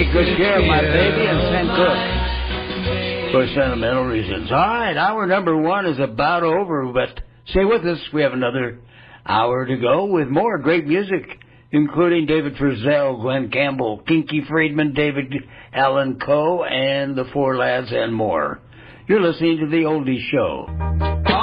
take good care of my baby and send cook. For sentimental reasons. All right, hour number 1 is about over, but stay with us. We have another hour to go with more great music, including David Frizzell, Glenn Campbell, Kinky Friedman, David Allen Coe, and the Four Lads, and more. You're listening to The Oldies Show.